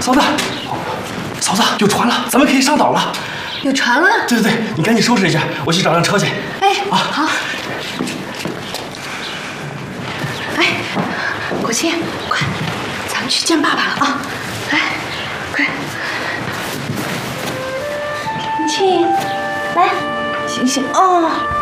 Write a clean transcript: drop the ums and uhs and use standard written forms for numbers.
嫂子，嫂子有船了，咱们可以上岛了。 有船了？ 对对对，你赶紧收拾一下，我去找辆车去。 哎，好。哎，国庆，快，咱们去见爸爸了啊！来，快。国庆，来，醒醒哦。